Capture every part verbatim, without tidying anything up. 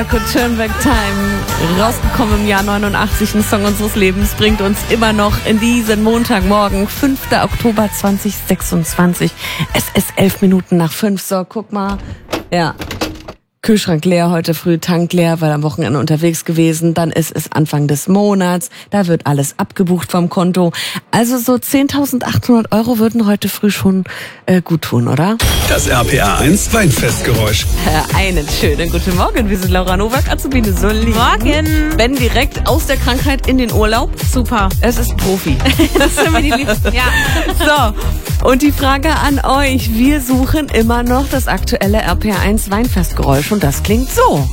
Could Turn Back Time, rausgekommen im Jahr neunundachtzig, ein Song unseres Lebens, bringt uns immer noch in diesen Montagmorgen, fünfter Oktober zweitausendsechsundzwanzig. Es ist elf Minuten nach fünf. So, guck mal. Ja. Kühlschrank leer, heute früh Tank leer, weil am Wochenende unterwegs gewesen. Dann ist es Anfang des Monats, da wird alles abgebucht vom Konto. Also so zehntausendachthundert Euro würden heute früh schon äh, gut tun, oder? Das R P R eins Weinfestgeräusch. Äh, einen schönen guten Morgen, wir sind Laura Nowak, Azubine Solli. Morgen. Ben direkt aus der Krankheit in den Urlaub. Super. Es ist Profi. Das sind mir die Liebsten, ja. So, und die Frage an euch, wir suchen immer noch das aktuelle R P R eins Weinfestgeräusch. Und das klingt so.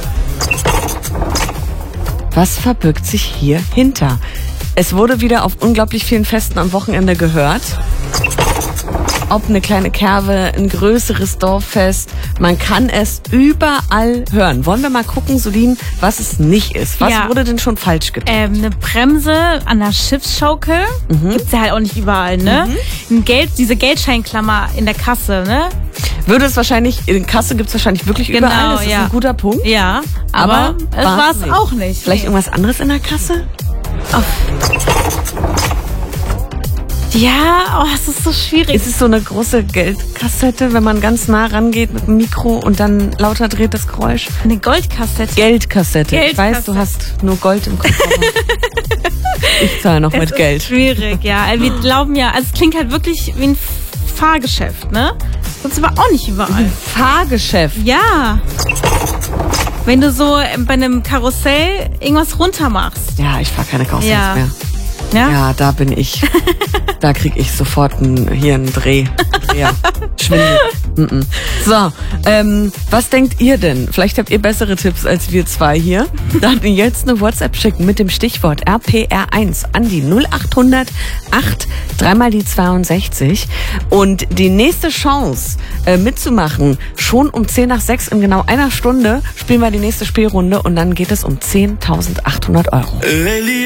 Was verbirgt sich hier hinter? Es wurde wieder auf unglaublich vielen Festen am Wochenende gehört. Ob eine kleine Kerwe, ein größeres Dorffest, man kann es überall hören. Wollen wir mal gucken, Solin, was es nicht ist? Was Ja. wurde denn schon falsch getan? Ähm, eine Bremse an der Schiffsschaukel Mhm. gibt's ja halt auch nicht überall, ne? Ein Geld, diese Geldscheinklammer in der Kasse, ne? Würde es wahrscheinlich, in Kasse gibt es wahrscheinlich wirklich Genau, überall, das ist ja. ein guter Punkt. Ja, aber, Aber es war's war es nicht. auch nicht. Vielleicht irgendwas anderes in der Kasse? Ja, oh, es ist so schwierig. Ist es so eine große Geldkassette, wenn man ganz nah rangeht mit dem Mikro und dann lauter dreht das Geräusch? Eine Goldkassette. Geldkassette. Ich weiß, Geldkassette. du hast nur Gold im Kopf. Ich zahle noch Es mit ist Geld. schwierig, ja. Also wir glauben ja, also es klingt halt wirklich wie ein Fahrgeschäft, ne? Sonst aber auch nicht überall. Fahrgeschäft. Ja. Wenn du so bei einem Karussell irgendwas runter machst. Ja, ich fahre keine Karussells Ja. mehr. Ja? Ja, da bin ich. Da krieg ich sofort einen, hier einen Dreh. Ja, Schwindel. Mm-mm. So, ähm, was denkt ihr denn? Vielleicht habt ihr bessere Tipps als wir zwei hier. Dann jetzt eine WhatsApp schicken mit dem Stichwort R P R eins an die null achthundert acht, dreimal die zweiundsechzig. Und die nächste Chance äh, mitzumachen, schon um zehn nach sechs in genau einer Stunde spielen wir die nächste Spielrunde und dann geht es um zehntausendachthundert Euro. Lady